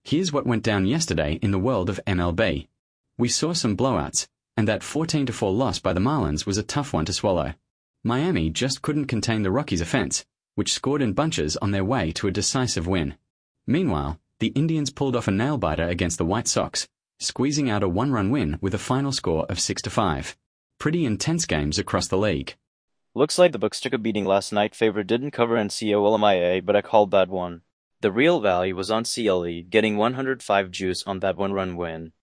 Here's what went down yesterday in the world of MLB. We saw some blowouts, and that 14-4 loss by the Marlins was a tough one to swallow. Miami just couldn't contain the Rockies' offense, which scored in bunches on their way to a decisive win. Meanwhile, the Indians pulled off a nail-biter against the White Sox, squeezing out a one-run win with a final score of 6-5. Pretty intense games across the league. Looks like the books took a beating last night. Favorite didn't cover NCO LMIA, but I called that one. The real value was on CLE, getting 105 juice on that one-run win.